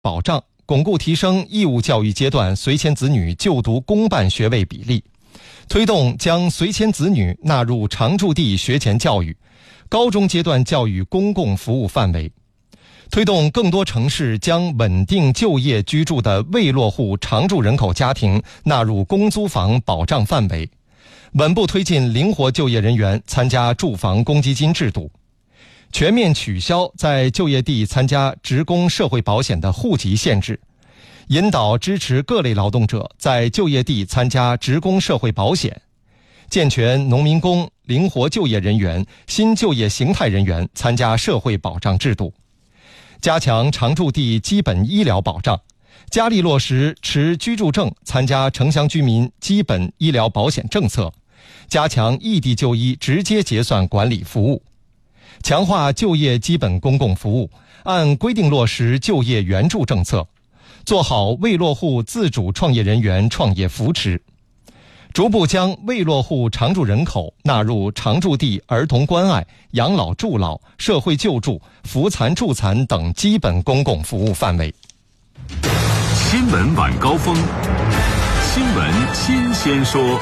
保障，巩固提升义务教育阶段随迁子女就读公办学位比例，推动将随迁子女纳入常住地学前教育、高中阶段教育公共服务范围，推动更多城市将稳定就业居住的未落户常住人口家庭纳入公租房保障范围，稳步推进灵活就业人员参加住房公积金制度，全面取消在就业地参加职工社会保险的户籍限制，引导支持各类劳动者在就业地参加职工社会保险，健全农民工、灵活就业人员、新就业形态人员参加社会保障制度，加强常住地基本医疗保障，加力落实持居住证参加城乡居民基本医疗保险政策，加强异地就医直接结算管理服务，强化就业基本公共服务，按规定落实就业援助政策，做好未落户自主创业人员创业扶持，逐步将未落户常住人口纳入常住地儿童关爱、养老助老、社会救助、扶残助残等基本公共服务范围。 新闻晚高峰，新闻新鲜说。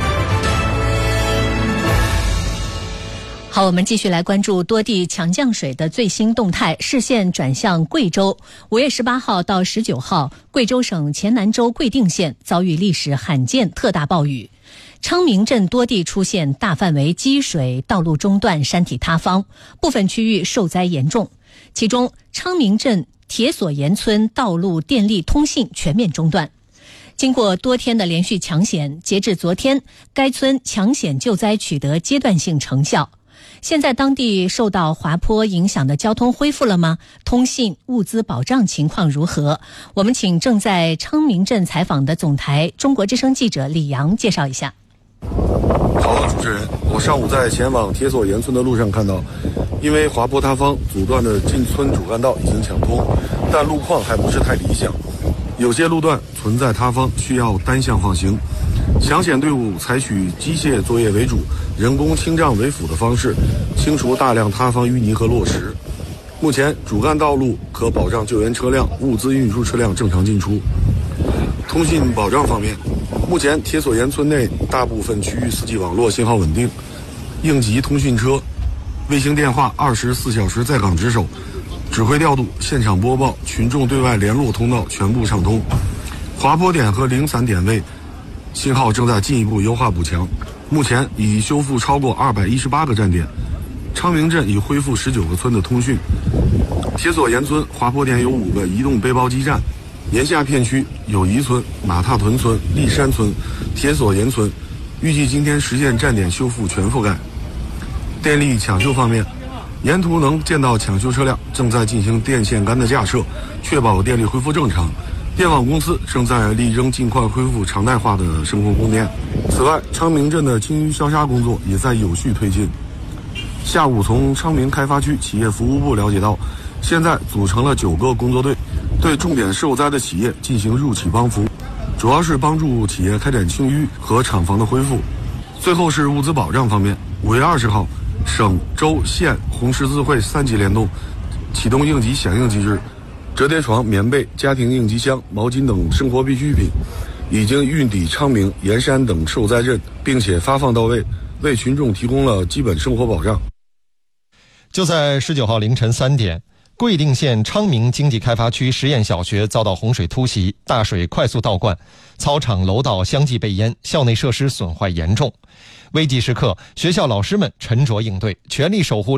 好，我们继续来关注多地强降水的最新动态。视线转向贵州，5月18号到19号，贵州省黔南州贵定县遭遇历史罕见特大暴雨，昌明镇多地出现大范围积水、道路中断、山体塌方，部分区域受灾严重。其中，昌明镇铁索岩村道路、电力、通信全面中断。经过多天的连续抢险，截至昨天，该村抢险救灾取得阶段性成效。现在当地受到滑坡影响的交通恢复了吗？通信、物资保障情况如何？我们请正在昌明镇采访的总台中国之声记者李阳介绍一下。 好的，主持人，我上午在前往铁索岩村的路上看到，因为滑坡塌方阻断的进村主干道已经抢通，但路况还不是太理想，有些路段存在塌方，需要单向放行。抢险队伍采取机械作业为主、人工清障为辅的方式，清除大量塌方淤泥和落石。目前主干道路可保障救援车辆、物资运输车辆正常进出。通信保障方面，目前铁索岩村内大部分区域4G 网络信号稳定，应急通讯车、卫星电话24小时在岗值守，指挥调度、现场播报、群众对外联络通道全部畅通。滑坡点和零散点位信号正在进一步优化补强，目前已修复超过218个站点，昌明镇已恢复19个村的通讯。铁索岩村滑坡点有5个移动背包基站，沿下片区友谊村、马踏屯村、立山村、铁索岩村，预计今天实现站点修复全覆盖。电力抢修方面，沿途能见到抢修车辆正在进行电线杆的架设，确保电力恢复正常。电网公司正在力争尽快恢复常态化的生活供电。此外，昌明镇的清淤消杀工作也在有序推进。下午从昌明开发区企业服务部了解到，现在组成了9个工作队，对重点受灾的企业进行入企帮扶，主要是帮助企业开展清淤和厂房的恢复。最后是物资保障方面，5月20号，省、州、县红十字会3级联动，启动应急响应机制。折叠床、棉被、家庭应急箱、毛巾等生活必需品已经运抵昌明、盐山等受灾镇，并且发放到位，为群众提供了基本生活保障。 就在19号凌晨3点，贵定县昌明经济开发区实验小学遭到洪水突袭，大水快速倒灌，操场楼道相继被淹，校内设施损坏严重。危急时刻，学校老师们沉着应对，全力守护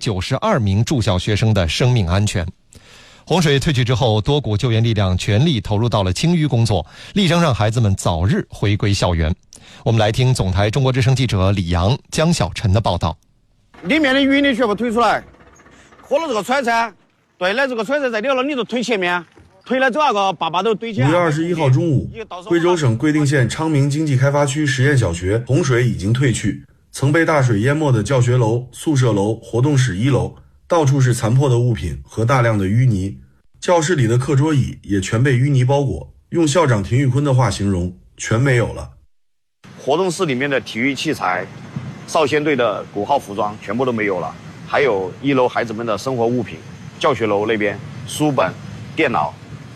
692名住校学生的生命安全。洪水退去之后，多股救援力量全力投入到了清淤工作，力争让孩子们早日回归校园。我们来听总台中国之声记者李阳、江小晨的报道。 里面的淤泥全部推出来，喝了这个川菜，对了，这个川菜在里头，你就推前面，推了这个粑粑都堆起来。 5月21号中午，贵州省贵定县昌明经济开发区实验小学洪水已经退去，曾被大水淹没的教学楼、宿舍楼、活动室1楼到处是残破的物品和大量的淤泥，教室里的课桌椅也全被淤泥包裹，用校长田玉坤的话形容，全没有了。 活动室里面的体育器材、少先队的9号服装全部都没有了，还有1楼孩子们的生活物品，教学楼那边书本、电脑